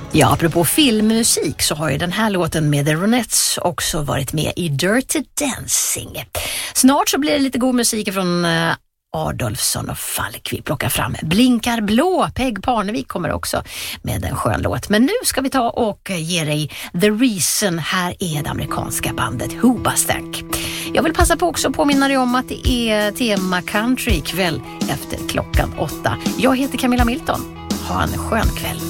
Ja, apropå filmmusik så har ju den här låten med The Ronettes också varit med i Dirty Dancing. Snart så blir det lite god musik från Adolfsson och Falk. Vi plockar fram Blinkar blå. Peg Parnevik kommer också med en skön låt. Men nu ska vi ta och ge dig The Reason. Här är det amerikanska bandet Hoobastank. Jag vill passa på också att påminna dig om att det är tema country ikväll efter klockan 8. Jag heter Camilla Milton. Ha en skön kväll.